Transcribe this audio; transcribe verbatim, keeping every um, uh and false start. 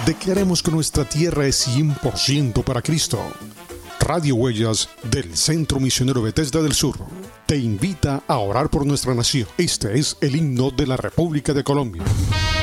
Declaremos que nuestra tierra es cien por ciento para Cristo. Radio Huellas del Centro Misionero Bethesda del Sur te invita a orar por nuestra nación. Este es el himno de la República de Colombia.